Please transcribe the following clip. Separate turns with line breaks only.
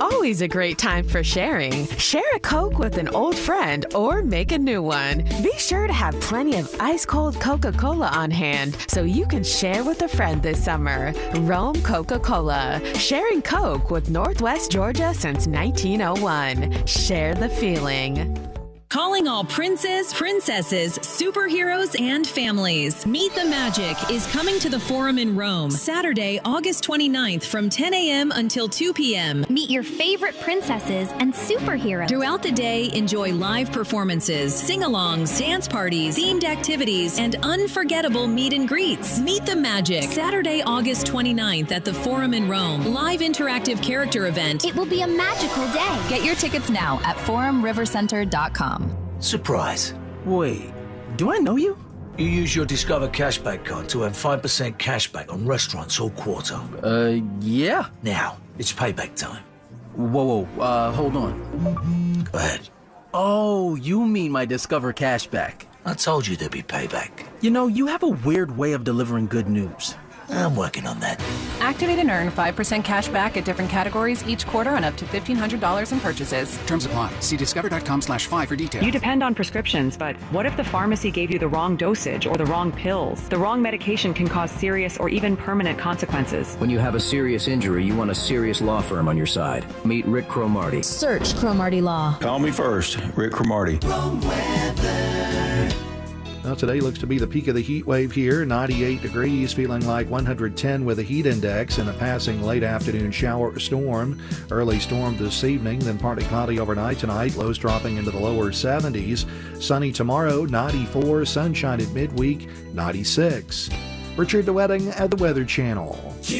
always a great time for sharing. Share a Coke with an old friend or make a new one. Be sure to have plenty of ice-cold Coca-Cola on hand so you can share with a friend this summer. Rome Coca-Cola. Sharing Coke with Northwest Georgia since 1901. Share the feeling.
Calling all princes, princesses, superheroes, and families. Meet the Magic is coming to the Forum in Rome, Saturday, August 29th from 10 a.m. until 2 p.m.
Meet your favorite princesses and superheroes.
Throughout the day, enjoy live performances, sing-alongs, dance parties, themed activities, and unforgettable meet and greets. Meet the Magic, Saturday, August 29th at the Forum in Rome. Live interactive character event.
It will be a magical day.
Get your tickets now at forumrivercenter.com.
Surprise.
Wait, do I know you?
You use your Discover Cashback card to earn 5% cashback on restaurants all quarter.
Yeah.
Now, it's payback time.
Whoa, hold on.
Go ahead.
Oh, you mean my Discover Cashback.
I told you there'd be payback.
You know, you have a weird way of delivering good news.
I'm working on that.
Activate and earn 5% cash back at different categories each quarter on up to $1,500 in purchases.
Terms apply. See discover.com/5 for details.
You depend on prescriptions, but what if the pharmacy gave you the wrong dosage or the wrong pills? The wrong medication can cause serious or even permanent consequences.
When you have a serious injury, you want a serious law firm on your side. Meet Rick Cromartie.
Search Cromartie Law.
Call me first, Rick Cromartie.
Now today looks to be the peak of the heat wave here, 98 degrees, feeling like 110 with a heat index and a passing late afternoon shower storm. Early storm this evening, then partly cloudy overnight tonight, lows dropping into the lower 70s. Sunny tomorrow, 94, sunshine at midweek, 96. Richard DeWetting at the Weather Channel.